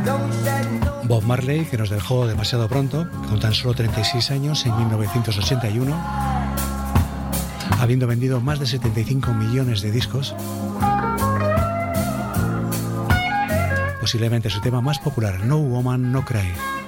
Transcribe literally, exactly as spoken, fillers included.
Bob Marley, que nos dejó demasiado pronto, con tan solo treinta y seis años, en mil novecientos ochenta y uno, habiendo vendido más de setenta y cinco millones de discos. Posiblemente su tema más popular, No Woman No Cry.